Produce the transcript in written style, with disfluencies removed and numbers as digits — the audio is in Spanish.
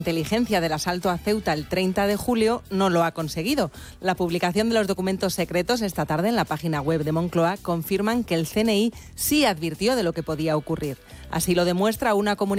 inteligencia del asalto a Ceuta el 30 de julio no lo ha conseguido. La publicación de los documentos secretos esta tarde en la página web de Moncloa confirman que el CNI sí advirtió de lo que podía ocurrir. Así lo demuestra una comunicación